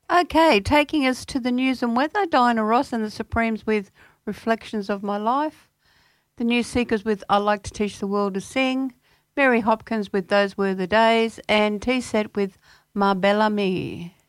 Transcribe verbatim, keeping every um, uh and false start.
Okay, taking us to the news and weather, Diana Ross and the Supremes with Reflections of My Life. The New Seekers with I Like to Teach the World to Sing. Mary Hopkins with Those Were the Days. And T-Set with Marbella Me.